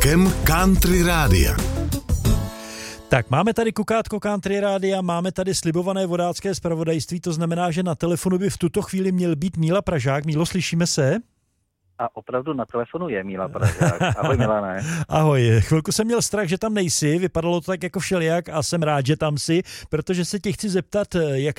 kukátkem Country Rádia. Tak máme tady kukátko Country Rádia, máme tady slibované vodácké zpravodajství, to znamená, že na telefonu by v tuto chvíli měl být Míla Pražák. Mílo, slyšíme se? A opravdu na telefonu je Míla Pražák. Ahoj Milane. Ahoj, chvilku jsem měl strach, že tam nejsi, vypadalo to tak jako všelijak a jsem rád, že tam jsi, protože se tě chci zeptat, jak